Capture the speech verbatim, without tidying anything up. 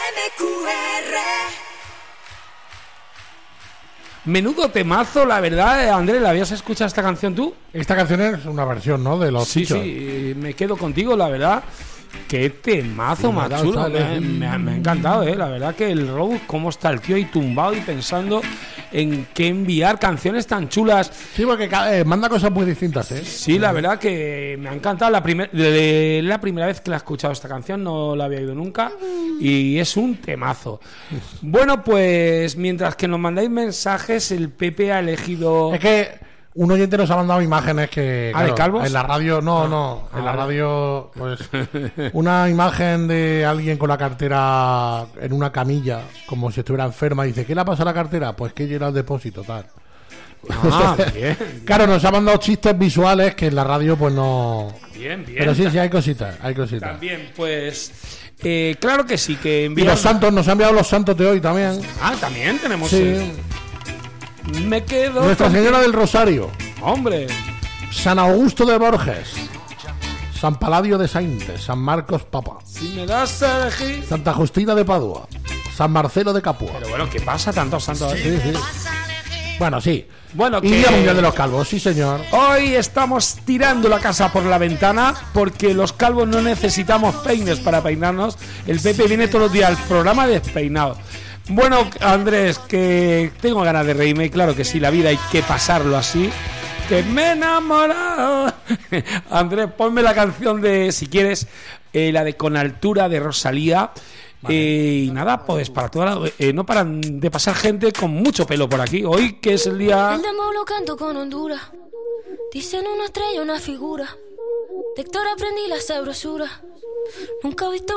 Q R. Menudo temazo, la verdad, Andrés. ¿La habías escuchado esta canción tú? Esta canción es una versión, ¿no? De los Sí, Chichos. sí, me quedo contigo, la verdad. Qué temazo más chulo. Me, me, me ha encantado, eh. La verdad que el Robus, cómo está el tío ahí tumbado y pensando en qué enviar canciones tan chulas. Sí, porque eh, manda cosas muy distintas, ¿eh? Sí, la verdad que me ha encantado. La, primer, de, la primera vez que la he escuchado esta canción, no la había oído nunca. Y es un temazo. Bueno, pues mientras que nos mandáis mensajes, el Pepe ha elegido... Es que un oyente nos ha mandado imágenes que... ¿Ah, de calvos? En la radio, no, no. En la radio, pues... Una imagen de alguien con la cartera en una camilla, como si estuviera enferma. Dice, ¿qué le ha pasado a la cartera? Pues que llega al depósito, tal. Ah, bien. Claro, nos ha mandado chistes visuales que en la radio, pues no... Bien, bien. Pero sí, sí, hay cositas, hay cositas. También, pues... Eh, claro que sí, que Y envían... los santos, nos han enviado los santos de hoy también. Ah, también tenemos... Sí. el- Me quedo... Nuestra con- Señora del Rosario, Hombre... San Augusto de Borges, San Paladio de Saintes, San Marcos Papa, Si me das a elegir... Santa Justina de Padua, San Marcelo de Capua. Pero bueno, ¿qué pasa? Tantos santos... Sí, sí. Bueno, sí. Bueno, Y que... Día Mundial de los Calvos, sí señor. Hoy estamos tirando la casa por la ventana porque los calvos no necesitamos peines para peinarnos. El Pepe viene todos los días al programa despeinado. Bueno, Andrés, que tengo ganas de reírme. Y claro que sí, la vida hay que pasarlo así. Que me he enamorado. Andrés, ponme la canción de, si quieres, eh, la de Con Altura de Rosalía. Vale. Eh, y nada, pues para toda la, eh, no paran de pasar gente con mucho pelo por aquí. Hoy que es el día... El demo lo canto con Honduras. Dicen una estrella, una figura. De Héctor aprendí la sabrosura. Nunca he visto